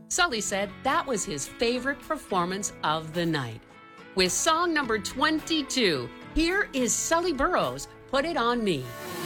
Sully said that was his favorite performance of the night. With song number 22, here is Sully Burrows, Put It On Me.